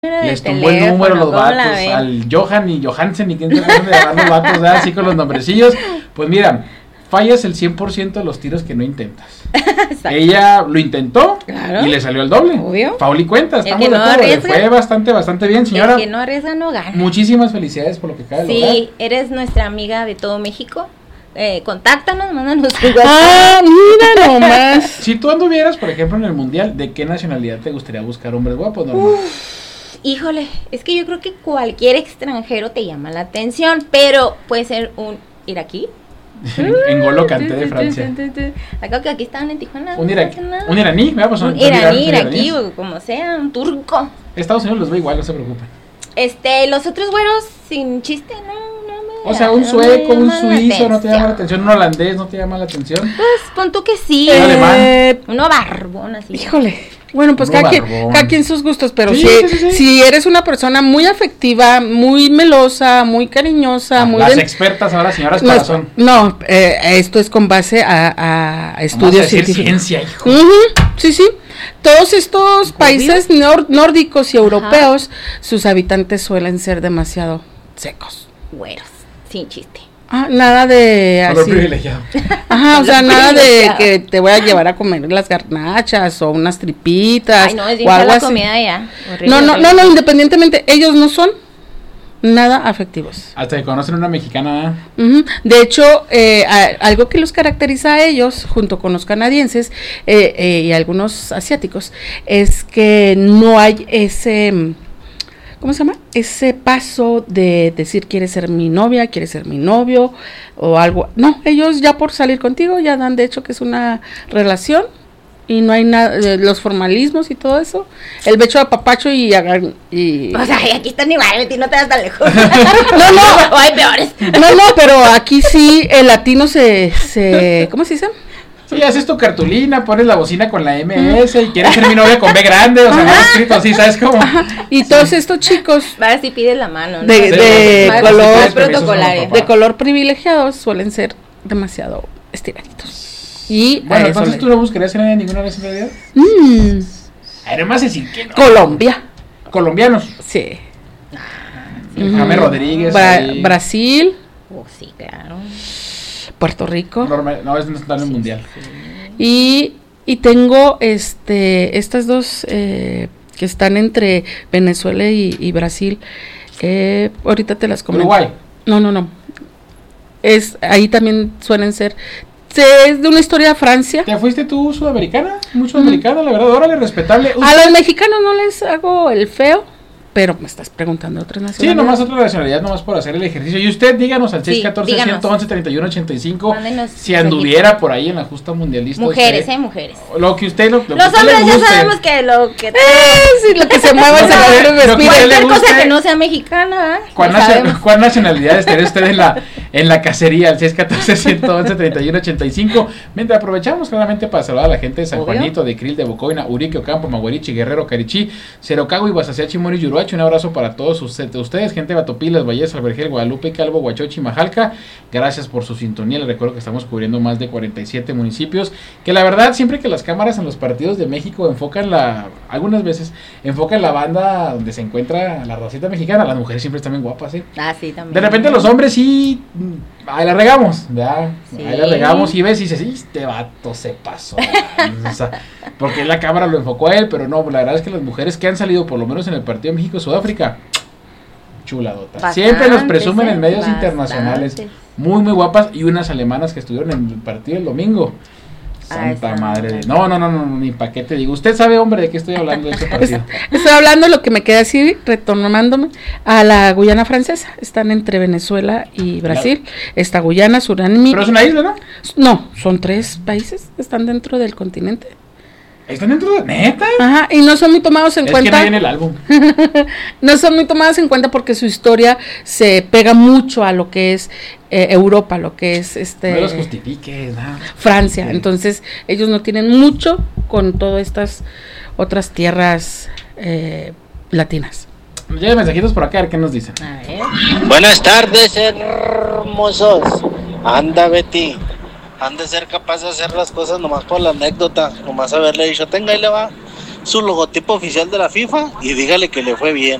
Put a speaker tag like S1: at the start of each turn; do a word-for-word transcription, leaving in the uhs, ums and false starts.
S1: Les tumbó el número los vatos, al Johan y Johansen y quién se acuerdan de llamar los vatos, ¿verdad? Así con los nombrecillos. Pues mira, fallas el cien por ciento de los tiros que no intentas. Ella lo intentó, claro, y le salió el doble. Obvio. Pauli cuenta, estamos de acuerdo. Le fue bastante, bastante bien, señora.
S2: El que no arriesga no gana.
S1: Muchísimas felicidades por lo que acaba de lograr.
S2: Sí, eres nuestra amiga de todo México. Eh, contáctanos, mándanos un
S3: WhatsApp. Ah, mira nomás.
S1: Si tú anduvieras, por ejemplo, en el mundial, ¿de qué nacionalidad te gustaría buscar hombres guapos, normal?
S2: Híjole, es que yo creo que cualquier extranjero te llama la atención, pero puede ser un iraquí.
S1: En Golo Kanté de Francia.
S2: Acá que aquí estaban en Tijuana.
S1: Un, iraquí, un iraní, veamos.
S2: Un iraní, iraquí, o como sea, un turco.
S1: Estados Unidos los ve igual, no se preocupen.
S2: Este, los otros güeros, sin chiste, no, no me.
S1: O sea, un sueco, un suizo, no te llama la atención, un holandés, no te llama la atención.
S2: Pues pon tú que sí.
S1: Un alemán.
S2: Uno barbón, así.
S3: Híjole. Bueno, pues cada quien, cada quien sus gustos, pero sí, si, sí, sí. si eres una persona muy afectiva, muy melosa, muy cariñosa,
S1: ah,
S3: muy...
S1: Las
S3: bien,
S1: expertas ahora, señoras
S3: no,
S1: corazón.
S3: No, eh, esto es con base a, a estudios científicos.
S1: Ciencia, hijo.
S3: Uh-huh, sí, sí. Todos estos países nor- nórdicos y europeos, ajá, sus habitantes suelen ser demasiado secos.
S2: Güeros, sin chiste.
S3: Ah, nada de
S1: color
S3: así.
S1: privilegiado.
S3: Ajá, o sea, nada de que te voy a llevar a comer las garnachas o unas tripitas.
S2: Ay, no, es bien
S3: o algo
S2: la
S3: así.
S2: Comida ya. Horrible,
S3: no, no,
S2: horrible.
S3: no, no, independientemente, ellos no son nada afectivos.
S1: Hasta que conocen una mexicana.
S3: Uh-huh. De hecho, eh, a, algo que los caracteriza a ellos, junto con los canadienses eh, eh, y algunos asiáticos, es que no hay ese... ¿Cómo se llama? Ese paso de decir, ¿quieres ser mi novia? ¿Quieres ser mi novio? O algo. No, ellos ya por salir contigo ya dan de hecho que es una relación y no hay nada, eh, los formalismos y todo eso. El becho de papacho y... y
S2: o sea, aquí están igual, no te das tan lejos.
S3: no, no.
S2: O hay peores.
S3: No, no, pero aquí sí el latino se... se ¿cómo se dice?
S1: Sí, haces tu cartulina, pones la bocina con la M S y quieres ser mi novia con B grande, o sea, no escrito así, ¿sabes cómo?
S3: Y todos estos chicos
S2: vas y pides la mano, ¿no?
S3: de,
S1: sí,
S3: de
S1: sí,
S3: color
S1: sí,
S2: protocolario,
S3: de color privilegiados suelen ser demasiado estiraditos. Y
S1: bueno, entonces tú no buscarías en ninguna nacionalidad.
S3: Mm.
S1: Además decir que no.
S3: Colombia.
S1: Colombianos.
S3: Sí.
S1: Ah, sí. James mm. Rodríguez.
S3: Bra- Brasil.
S2: Oh, sí, claro.
S3: Puerto Rico.
S1: Normal, no, es no está en el
S2: sí,
S1: mundial.
S2: Sí, sí.
S3: Y, y tengo este estas dos eh, que están entre Venezuela y, y Brasil. Eh, ahorita te las comento.
S1: Uruguay.
S3: No, no, no. Es, ahí también suelen ser. Es de una historia de Francia.
S1: ¿Te fuiste tú sudamericana? Muy sudamericana, mm. la verdad. Órale, respetable.
S3: ¿Usted? A los mexicanos no les hago el feo. Pero me estás preguntando otras nacionalidades.
S1: Sí, nomás otra nacionalidad, nomás por hacer el ejercicio. Y usted, díganos al seis uno cuatro, uno uno uno, tres uno ocho cinco si anduviera por ahí en la justa mundialista.
S2: Mujeres,
S1: usted,
S2: eh, mujeres.
S1: Lo que usted, lo, lo
S2: Los
S1: que usted
S2: hombres
S1: le
S2: ya sabemos que lo que...
S3: Eh, sí, lo que se mueva se va a
S2: respira. Cualquier cosa que no sea mexicana, ¿eh?
S1: ¿Cuál, nacio- ¿Cuál nacionalidad estaría usted en la, en la cacería? Al seis uno cuatro, uno uno uno, tres uno ocho cinco. Mientras aprovechamos claramente para saludar a la gente de San Obvio. Juanito, de Krill, de Bocoina, Urique, Ocampo, Maguarichi, Guerrero, Carichí, Cerocago y Guasaciachi, Mori, Yuruachi. Un abrazo para todos ustedes, gente de Batopilas, Valles, Albergel, Guadalupe, Calvo, Huachochi, Majalca. Gracias por su sintonía. Les recuerdo que estamos cubriendo más de cuarenta y siete municipios. Que la verdad, siempre que las cámaras en los partidos de México enfocan la, algunas veces, enfocan la banda donde se encuentra la racita mexicana, las mujeres siempre están bien guapas, ¿eh?
S2: Ah, sí, también.
S1: De repente los hombres sí, ahí la regamos, ¿verdad?
S2: Sí.
S1: Ahí la regamos y ves y dices, este vato se pasó. O sea, porque la cámara lo enfocó a él, pero no, la verdad es que las mujeres que han salido, por lo menos en el partido de México-Sudáfrica, chuladota. Bastante, siempre nos presumen en medios bastante. internacionales. Muy, muy guapas. Y unas alemanas que estuvieron en el partido el domingo. Santa Ay, madre de... No, no, no, no, ni pa' qué te digo. Usted sabe, hombre, de qué estoy hablando de ese partido.
S3: Estoy hablando lo que me queda así, retomándome a la Guyana francesa. Están entre Venezuela y Brasil. Claro. Está Guyana, Surinam.
S1: Pero es una isla, ¿no?
S3: No, son tres países. Están dentro del continente.
S1: ¿Están dentro de neta?
S3: Ajá, y no son muy tomados en
S1: es
S3: cuenta.
S1: Es que no viene el álbum.
S3: No son muy tomados en cuenta porque su historia se pega mucho a lo que es eh, Europa, lo que es este.
S1: No los justifiques, no.
S3: Francia. Sí. Entonces, ellos no tienen mucho con todas estas otras tierras eh, latinas.
S1: Llegan mensajitos por acá, a ver qué nos dicen.
S2: A ver.
S4: Buenas tardes, hermosos. Anda, Betty. Han de ser capaz de hacer las cosas nomás por la anécdota, nomás haberle dicho, tenga y le va. su logotipo oficial de la FIFA y dígale que le fue bien.